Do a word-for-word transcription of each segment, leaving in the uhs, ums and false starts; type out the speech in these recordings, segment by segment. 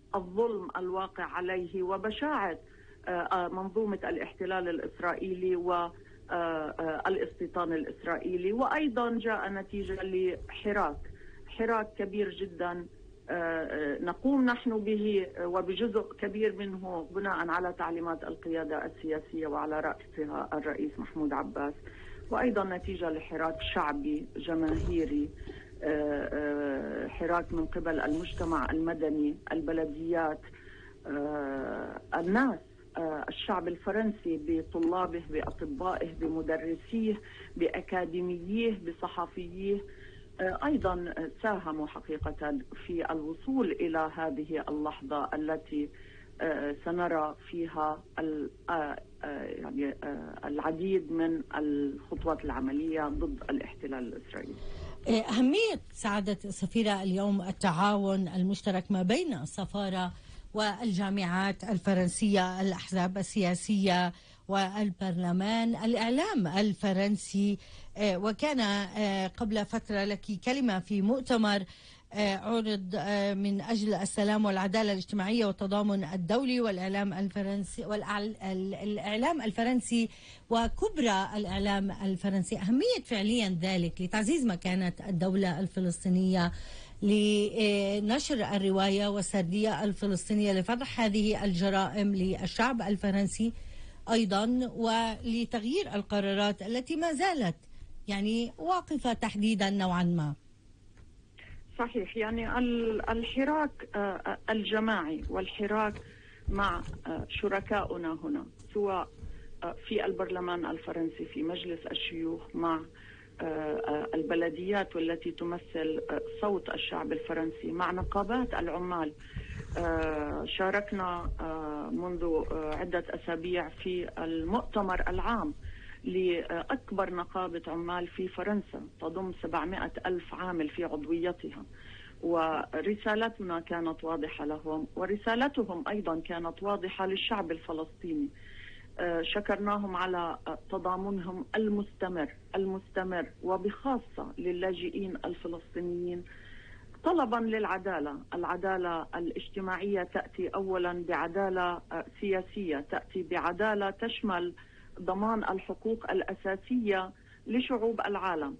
الظلم الواقع عليه وبشاعة منظومة الاحتلال الإسرائيلي والاستيطان الإسرائيلي. وأيضا جاء نتيجة لحراك حراك كبير جدا نقوم نحن به وبجزء كبير منه بناء على تعليمات القيادة السياسية وعلى رأسها الرئيس محمود عباس، وأيضا نتيجة لحراك شعبي جماهيري، حراك من قبل المجتمع المدني، البلديات، الناس، الشعب الفرنسي بطلابه بأطبائه بمدرسيه بأكاديمييه بصحفييه، أيضا ساهموا حقيقة في الوصول إلى هذه اللحظة التي سنرى فيها يعني العديد من الخطوات العملية ضد الاحتلال الإسرائيلي. أهمية سعادة السفيرة اليوم التعاون المشترك ما بين السفارة والجامعات الفرنسية، الأحزاب السياسية والبرلمان، الإعلام الفرنسي. وكان قبل فترة لك كلمة في مؤتمر عرض من أجل السلام والعدالة الاجتماعية والتضامن الدولي والإعلام الفرنسي والإعلام الفرنسي وكبرى الإعلام الفرنسي. أهمية فعليا ذلك لتعزيز مكانة الدولة الفلسطينية، لنشر الرواية والسردية الفلسطينية، لفضح هذه الجرائم للشعب الفرنسي أيضا، ولتغيير القرارات التي ما زالت يعني واقفة تحديدا نوعا ما. صحيح، يعني الحراك الجماعي والحراك مع شركائنا هنا سواء في البرلمان الفرنسي في مجلس الشيوخ مع البلديات والتي تمثل صوت الشعب الفرنسي مع نقابات العمال. شاركنا منذ عدة أسابيع في المؤتمر العام لأكبر نقابة عمال في فرنسا تضم سبعمائة ألف عامل في عضويتها، ورسالتنا كانت واضحة لهم ورسالتهم أيضا كانت واضحة للشعب الفلسطيني. شكرناهم على تضامنهم المستمر المستمر وبخاصة للاجئين الفلسطينيين، طلبا للعدالة. العدالة الاجتماعية تأتي أولا بعدالة سياسية، تأتي بعدالة تشمل ضمان الحقوق الأساسية لشعوب العالم.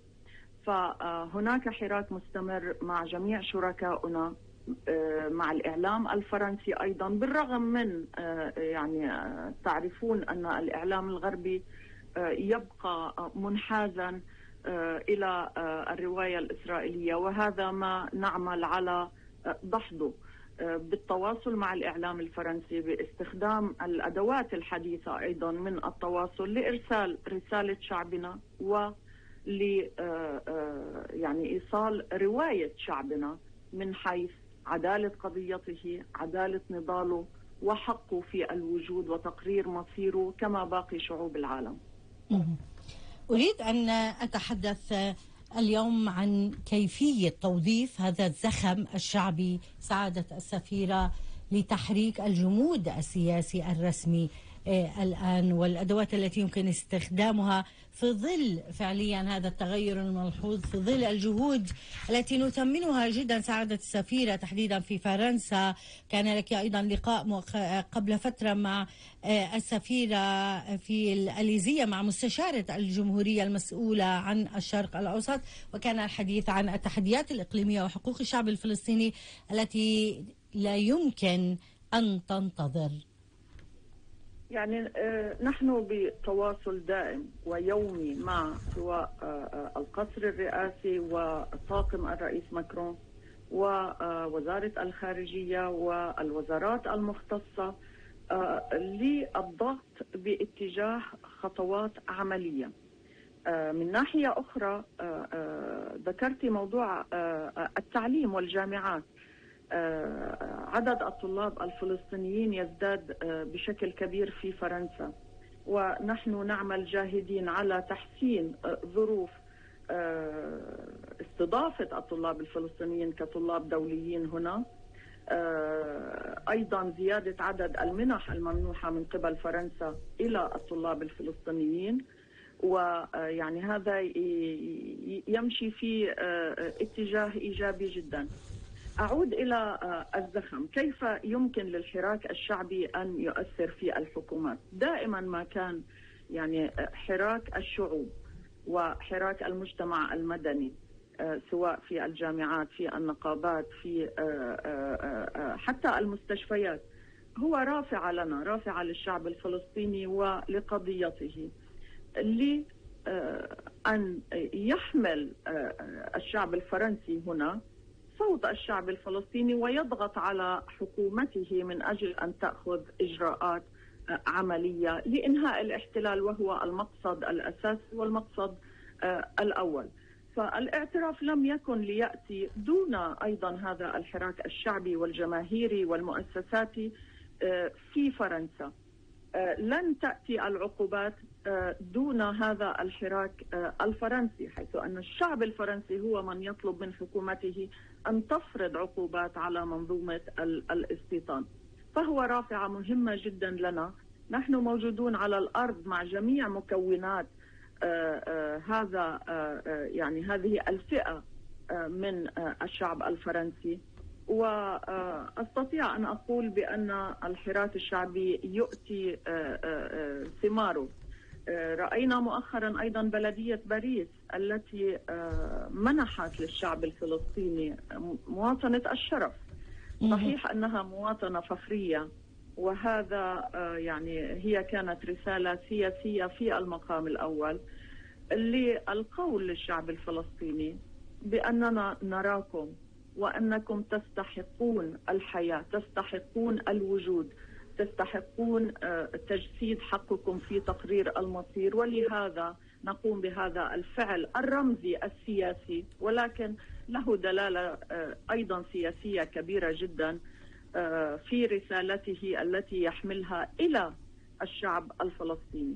فهناك حراك مستمر مع جميع شركائنا، مع الإعلام الفرنسي أيضا، بالرغم من يعني تعرفون أن الإعلام الغربي يبقى منحازا إلى الرواية الإسرائيلية، وهذا ما نعمل على دحضه بالتواصل مع الإعلام الفرنسي باستخدام الأدوات الحديثة أيضا من التواصل لإرسال رسالة شعبنا و يعني إيصال رواية شعبنا من حيث عدالة قضيته، عدالة نضاله، وحقه في الوجود وتقرير مصيره كما باقي شعوب العالم. أريد أن أتحدث اليوم عن كيفية توظيف هذا الزخم الشعبي سعادة السفيرة لتحريك الجمود السياسي الرسمي الآن، والأدوات التي يمكن استخدامها في ظل فعليا هذا التغير الملحوظ، في ظل الجهود التي نثمنها جدا سعادة السفيرة تحديدا في فرنسا. كان لك أيضا لقاء قبل فترة مع السفيرة في الأليزية مع مستشارة الجمهورية المسؤولة عن الشرق الأوسط، وكان الحديث عن التحديات الإقليمية وحقوق الشعب الفلسطيني التي لا يمكن أن تنتظر. يعني نحن بتواصل دائم ويومي مع سواء القصر الرئاسي وطاقم الرئيس ماكرون ووزارة الخارجية والوزارات المختصة للضغط باتجاه خطوات عملية. من ناحية أخرى ذكرت موضوع التعليم والجامعات. عدد الطلاب الفلسطينيين يزداد بشكل كبير في فرنسا، ونحن نعمل جاهدين على تحسين ظروف استضافة الطلاب الفلسطينيين كطلاب دوليين هنا. أيضا زيادة عدد المنح الممنوحة من قبل فرنسا إلى الطلاب الفلسطينيين، ويعني هذا يمشي في اتجاه إيجابي جدا. أعود إلى الزخم. كيف يمكن للحراك الشعبي أن يؤثر في الحكومات؟ دائما ما كان يعني حراك الشعوب وحراك المجتمع المدني، سواء في الجامعات، في النقابات، في حتى المستشفيات، هو رافع لنا، رافع للشعب الفلسطيني ولقضيته، لأن يحمل الشعب الفرنسي هنا صوت الشعب الفلسطيني ويضغط على حكومته من أجل أن تأخذ إجراءات عملية لإنهاء الاحتلال، وهو المقصد الأساسي والمقصد الأول. فالاعتراف لم يكن ليأتي دون أيضا هذا الحراك الشعبي والجماهيري والمؤسساتي في فرنسا. لن تأتي العقوبات دون هذا الحراك الفرنسي، حيث أن الشعب الفرنسي هو من يطلب من حكومته أن تفرض عقوبات على منظومة الاستيطان. فهو رافعة مهمة جدا لنا. نحن موجودون على الأرض مع جميع مكونات هذا يعني هذه الفئة من الشعب الفرنسي، وأستطيع أن أقول بأن الحراك الشعبي يؤتي ثماره. رأينا مؤخرا أيضا بلدية باريس التي منحت للشعب الفلسطيني مواطنة الشرف. صحيح أنها مواطنة فخرية، وهذا يعني هي كانت رسالة سياسية في المقام الأول للقول للشعب الفلسطيني بأننا نراكم وأنكم تستحقون الحياة، تستحقون الوجود، تستحقون تجسيد حقكم في تقرير المصير. ولهذا نقوم بهذا الفعل الرمزي السياسي، ولكن له دلالة أيضا سياسية كبيرة جدا في رسالته التي يحملها إلى الشعب الفلسطيني.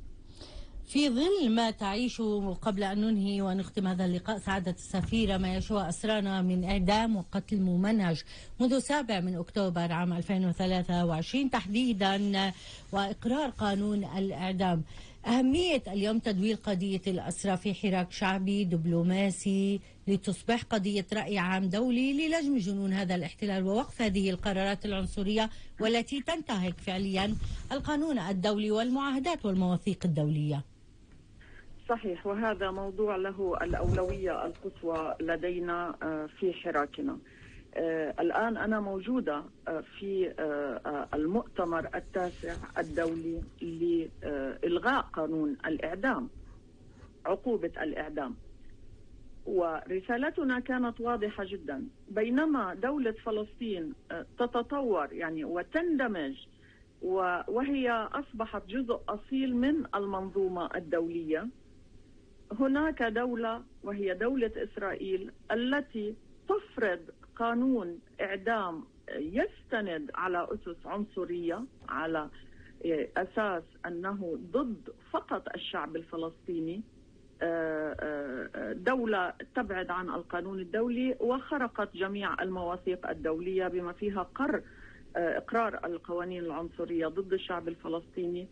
في ظل ما تعيشه، قبل أن ننهي ونختم هذا اللقاء سعادة السفيرة، ما يشوى أسرانا من إعدام وقتل ممنهج منذ سابع من أكتوبر عام ألفين وثلاثة وعشرين تحديدا، وإقرار قانون الإعدام، أهمية اليوم تدوير قضية الأسرى في حراك شعبي دبلوماسي لتصبح قضية رأي عام دولي للجم جنون هذا الاحتلال ووقف هذه القرارات العنصرية والتي تنتهك فعليا القانون الدولي والمعاهدات والمواثيق الدولية. صحيح، وهذا موضوع له الأولوية القصوى لدينا في حراكنا. الآن أنا موجودة في المؤتمر التاسع الدولي لإلغاء قانون الإعدام، عقوبة الإعدام، ورسالتنا كانت واضحة جدا. بينما دولة فلسطين تتطور يعني وتندمج وهي أصبحت جزء أصيل من المنظومة الدولية، هناك دولة وهي دولة إسرائيل التي تفرض قانون إعدام يستند على أسس عنصرية، على أساس أنه ضد فقط الشعب الفلسطيني، دولة تبعد عن القانون الدولي وخرقت جميع المواثيق الدولية بما فيها قر إقرار القوانين العنصرية ضد الشعب الفلسطيني،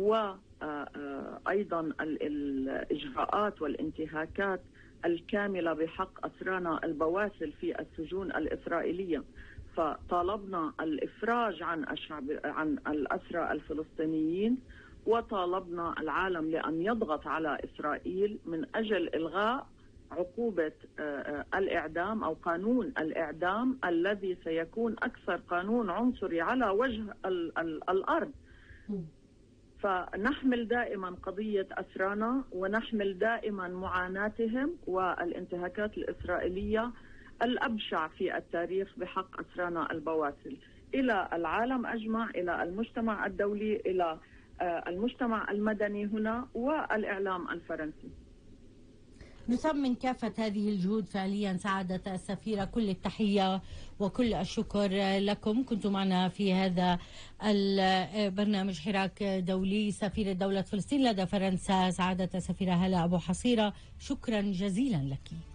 وأيضا الإجراءات والانتهاكات الكاملة بحق أسرانا البواسل في السجون الإسرائيلية. فطالبنا الإفراج عن الشعب عن الأسرى الفلسطينيين، وطالبنا العالم لأن يضغط على إسرائيل من أجل إلغاء عقوبة الإعدام أو قانون الإعدام الذي سيكون أكثر قانون عنصري على وجه ال ال الأرض. فنحمل دائما قضية أسرانا، ونحمل دائما معاناتهم والانتهاكات الإسرائيلية الأبشع في التاريخ بحق أسرانا البواسل إلى العالم أجمع، إلى المجتمع الدولي، إلى المجتمع المدني هنا والإعلام الفرنسي. نثمن كافة هذه الجهود فعليا سعادة السفيرة، كل التحية وكل الشكر لكم. كنتم معنا في هذا البرنامج حراك دولي سفيرة دولة فلسطين لدى فرنسا سعادة السفيرة هالة أبو حصيرة، شكرا جزيلا لك.